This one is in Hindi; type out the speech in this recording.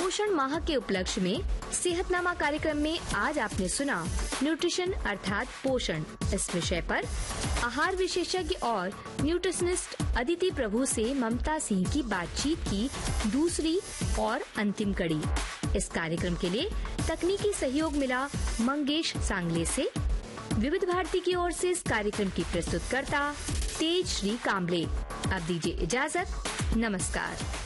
पोषण माह के उपलक्ष्य में सेहतनामा कार्यक्रम में आज आपने सुना न्यूट्रिशन अर्थात पोषण इस विषय पर आहार विशेषज्ञ और न्यूट्रिशनिस्ट अदिति प्रभु से ममता सिंह की बातचीत की दूसरी और अंतिम कड़ी। इस कार्यक्रम के लिए तकनीकी सहयोग मिला मंगेश सांगले से। विविध भारती की ओर से इस कार्यक्रम की प्रस्तुतकर्ता तेज श्री काम्बले। अब दीजिए इजाजत, नमस्कार।